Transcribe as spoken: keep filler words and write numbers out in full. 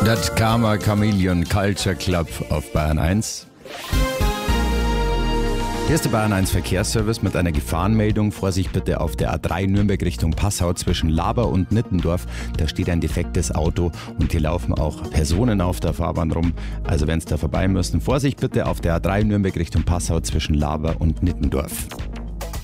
Das Karma Chameleon Culture Club auf Bayern eins. Hier ist der Bayern eins Verkehrsservice mit einer Gefahrenmeldung. Vorsicht bitte auf der A drei Nürnberg Richtung Passau zwischen Laber und Nittendorf. Da steht ein defektes Auto und hier laufen auch Personen auf der Fahrbahn rum. Also wenn es da vorbei müssen, Vorsicht bitte auf der A drei Nürnberg Richtung Passau zwischen Laber und Nittendorf.